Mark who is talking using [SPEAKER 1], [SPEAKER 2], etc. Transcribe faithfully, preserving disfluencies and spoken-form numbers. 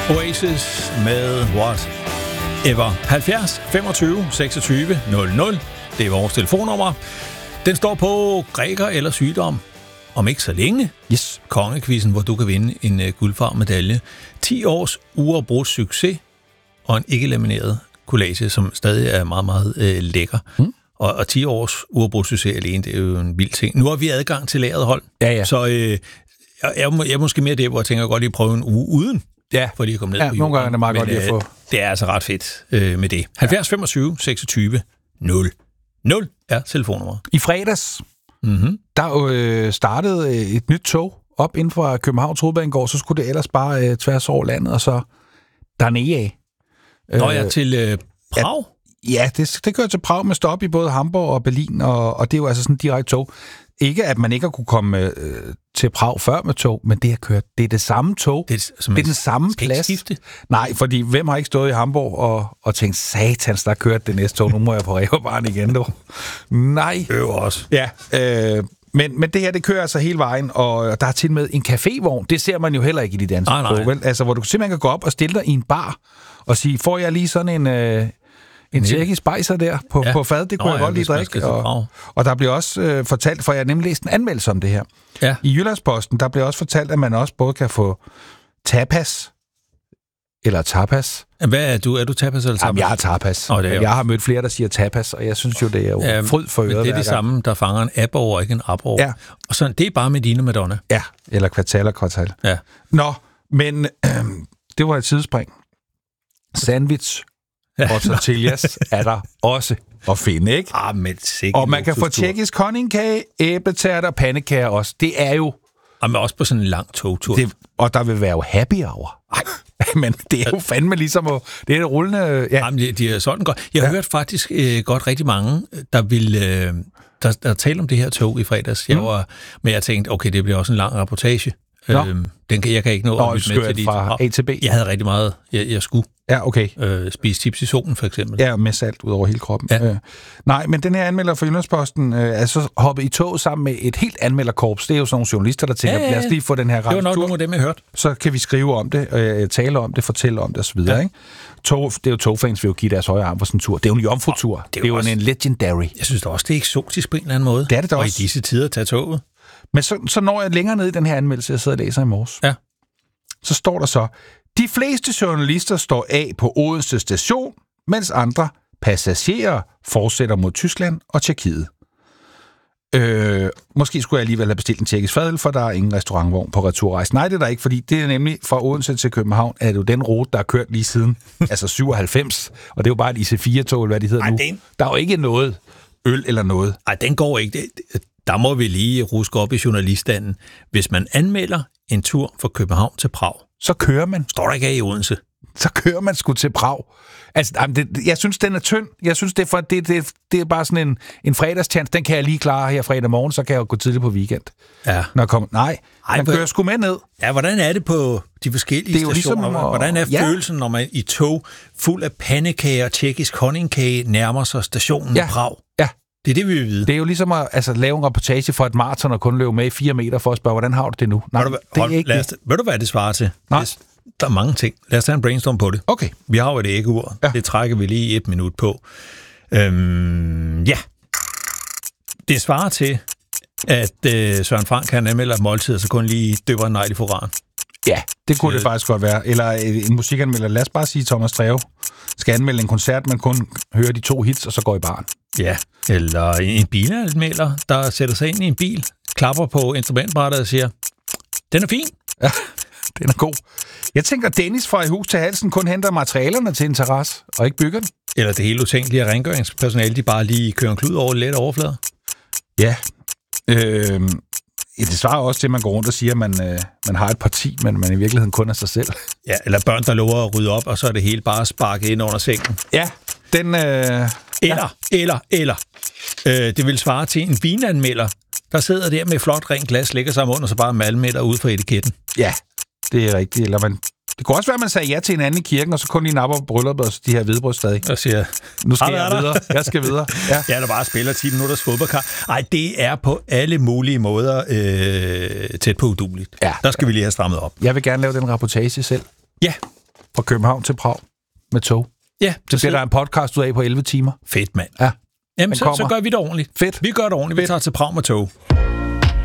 [SPEAKER 1] Oasis med Whatever. halvfjerds femogtyve seksogtyve nul nul. Det er vores telefonnummer. Den står på græker eller sygdom. Om ikke så længe.
[SPEAKER 2] Yes.
[SPEAKER 1] Kongekvisten, hvor du kan vinde en uh, guldfarvmedalje. ti års uafbrudt succes og en ikke-lamineret collage, som stadig er meget, meget uh, lækker. Mm. Og, og ti års uafbrudt succes alene, det er jo en vild ting. Nu har vi adgang til lageret hold.
[SPEAKER 2] Ja, ja.
[SPEAKER 1] Så uh, jeg, jeg, jeg er måske mere det, hvor jeg tænker, at jeg godt lige prøve en uge uden.
[SPEAKER 2] Ja,
[SPEAKER 1] fordi jeg kom ned
[SPEAKER 2] ja
[SPEAKER 1] på
[SPEAKER 2] nogle gange er det meget
[SPEAKER 1] men,
[SPEAKER 2] godt lige at få.
[SPEAKER 1] Det er altså ret fedt øh, med det. halvfjerds femogtyve seksogtyve nul nul er telefonnummeret.
[SPEAKER 2] I fredags,
[SPEAKER 1] mm-hmm. der
[SPEAKER 2] øh, startede et nyt tog op inden for Københavns Hovedbanegård, så skulle det ellers bare øh, tværs over landet, og så dernede af.
[SPEAKER 1] Nå ja, til øh, Prag?
[SPEAKER 2] At, ja, det, det kører til Prag med stop i både Hamburg og Berlin, og, og det er jo altså sådan en direkte tog. Ikke at man ikke har kunne komme øh, til Prag før med tog, men det har kørt. Det er det samme tog. Det er, det er den samme plads.
[SPEAKER 1] Skifte?
[SPEAKER 2] Nej, fordi hvem har ikke stået i Hamburg og, og tænkt, satans, der kørt det næste tog, nu må jeg på Ræverbaren igen, du. Nej.
[SPEAKER 1] Øver også.
[SPEAKER 2] Ja, øh, men, men det her, det kører altså hele vejen, og der er til med en cafévogn. Det ser man jo heller ikke i de danske tog, vel? Altså, hvor du simpelthen kan gå op og stille dig i en bar og sige, får jeg lige sådan en... Øh, En tjekkisk bejser der på, ja. på fad, det kunne Nå, jeg godt ja, lige drikke. Og, og der bliver også øh, fortalt, for jeg har nemlig læst en anmeldelse om det her. Ja. I Jyllandsposten, der bliver også fortalt, at man også både kan få tapas, eller tapas.
[SPEAKER 1] Hvad er du? Er du tapas eller tapas?
[SPEAKER 2] Jamen, jeg er tapas. Oh, er jeg har mødt flere, der siger tapas, og jeg synes jo, det er jo ja, fryd for øret.
[SPEAKER 1] Det er det samme, der fanger en app over, ikke en app over. Ja. Og sådan, det er bare Medina Madonna.
[SPEAKER 2] Ja, eller kvartal og kvartal. Ja. Nå, men øh, det var et sidespring. Sandwich og tortillas er der også at finde, ikke?
[SPEAKER 1] Ah, men
[SPEAKER 2] og man kan få tjekkisk honningkage, æbletærter og pandekager også. Det er jo...
[SPEAKER 1] Og også på sådan en lang togtur.
[SPEAKER 2] Det, og der vil være jo happy hour. Men det er jo fandme ligesom at... Det er det rullende... Ja.
[SPEAKER 1] Jamen, det, det er sådan godt. Jeg har ja. hørt faktisk øh, godt rigtig mange, der vil... Øh, der, der taler om det her tog i fredags. Jeg var, men jeg tænkte, okay, det bliver også en lang rapportage. Øhm, den kan, jeg kan ikke nå
[SPEAKER 2] Nå, at lytte med til fra A til B.
[SPEAKER 1] Jeg havde rigtig meget, jeg, jeg skulle
[SPEAKER 2] ja, okay.
[SPEAKER 1] øh, spise chips i solen, for eksempel.
[SPEAKER 2] Ja, med salt ud over hele kroppen. Ja. Øh. Nej, men den her anmelder for Jyllandsposten øh, er så hoppet i tog sammen med et helt anmelderkorps. Det er jo sådan nogle journalister, der tænker, ja, ja, ja. lad os lige få den her radiotur.
[SPEAKER 1] Det var nok nogle af dem, jeg hørte.
[SPEAKER 2] Så kan vi skrive om det, øh, tale om det, fortælle om det osv. Ja. Ikke? Tog, det er jo togfans, vil jo give deres højre arm for sådan en tur. Det er jo en jomfrutur. Det er jo, det er jo også en legendary.
[SPEAKER 1] Jeg synes da også, det er eksotisk på en eller anden måde.
[SPEAKER 2] Det er det da også.
[SPEAKER 1] Og i disse tider at tage toget.
[SPEAKER 2] Men så, så når jeg længere ned i den her anmeldelse, jeg sidder og læser i morges,
[SPEAKER 1] ja.
[SPEAKER 2] så står der så, de fleste journalister står af på Odense station, mens andre passagerer fortsætter mod Tyskland og Tjekkiet. Øh, måske skulle jeg alligevel have bestilt en tjekkisk fadøl, for der er ingen restaurantvogn på returrejsen. Nej, det er der ikke, fordi det er nemlig fra Odense til København, er det jo den rute, der er kørt lige siden, altså syvoghalvfems, og det er jo bare et I C fire tog, eller hvad de hedder Ej, nu. Den... Der er jo ikke noget øl eller noget.
[SPEAKER 1] Nej, den går ikke. Det, det, der må vi lige ruske op i journaliststanden. Hvis man anmelder en tur fra København til Prag,
[SPEAKER 2] så kører man.
[SPEAKER 1] Står der ikke af i Odense?
[SPEAKER 2] Så kører man sgu til Prag. Altså, det, jeg synes, den er tynd. Jeg synes, det er, for, det, det, det er bare sådan en, en fredagstjans. Den kan jeg lige klare her fredag morgen, så kan jeg jo gå tidligt på weekend. Ja. Når jeg kommer. Nej, Ej, man kører sgu med ned.
[SPEAKER 1] Ja, hvordan er det på de forskellige det er stationer? Ligesom, og, hvordan er ja. følelsen, når man i tog fuld af pandekager og tjekkisk honningkage nærmer sig stationen
[SPEAKER 2] ja.
[SPEAKER 1] i Prag?
[SPEAKER 2] Ja.
[SPEAKER 1] Det er det, vi vil vide.
[SPEAKER 2] Det er jo ligesom at altså, lave en reportage for et maraton og kun løbe med i fire meter for at spørge, hvordan har du det nu? Nej,
[SPEAKER 1] du,
[SPEAKER 2] det er
[SPEAKER 1] hold,
[SPEAKER 2] ikke
[SPEAKER 1] os, ved du, hvad det svarer til?
[SPEAKER 2] Nej.
[SPEAKER 1] Det, der er mange ting. Lad os tage en brainstorm på det.
[SPEAKER 2] Okay.
[SPEAKER 1] Vi har jo et æggeur. Ja. Det trækker vi lige et minut på. Øhm, ja. Det svarer til, at øh, Søren Frank kan anmelde et måltid, så kun lige døber en negl i foran.
[SPEAKER 2] Ja, det kunne det faktisk godt være. Eller en musikanmelder, lad os bare sige, Thomas Treve skal anmelde en koncert, man kun hører de to hits, og så går i baren.
[SPEAKER 1] Ja, eller en bilanmelder, der sætter sig ind i en bil, klapper på instrumentbrættet og siger, den er fin.
[SPEAKER 2] Ja, den er god. Jeg tænker, Dennis fra I hus til halsen kun henter materialerne til en terrasse, og ikke bygger den.
[SPEAKER 1] Eller det hele utænkelige rengøringspersonale, de bare lige kører en klud over let overflader.
[SPEAKER 2] Ja, øh, det svarer også til, at man går rundt og siger, at man, øh, man har et parti, men man i virkeligheden kun er sig selv.
[SPEAKER 1] Ja, eller børn, der lover at rydde op, og så er det hele bare sparket ind under sengen.
[SPEAKER 2] Ja, den... Øh,
[SPEAKER 1] eller, ja. eller, eller. Øh, det vil svare til en vinanmelder, der sidder der med flot rent glas, lægger sig om under, og så bare malmeter ud fra etiketten.
[SPEAKER 2] Ja, det er rigtigt. Eller man, det kunne også være, at man sagde ja til en anden i kirken, og så kun lige napper på brylluppet, og de her hvidbrød stadig.
[SPEAKER 1] Og siger,
[SPEAKER 2] nu skal jeg videre. Jeg skal videre. Ja,
[SPEAKER 1] ja der bare spiller ti minutters fodboldkamp. Ej, det er på alle mulige måder øh, tæt på udueligt. Ja. Der skal vi lige have strammet op.
[SPEAKER 2] Jeg vil gerne lave den reportage selv.
[SPEAKER 1] Ja,
[SPEAKER 2] fra København til Prag med tog.
[SPEAKER 1] Ja,
[SPEAKER 2] så bliver der en podcast ud af på elleve timer.
[SPEAKER 1] Fedt, mand.
[SPEAKER 2] Ja.
[SPEAKER 1] Jamen, så, så gør vi det ordentligt.
[SPEAKER 2] Fedt.
[SPEAKER 1] Vi gør det ordentligt. Vi
[SPEAKER 2] Fedt.
[SPEAKER 1] tager til Prag med tog.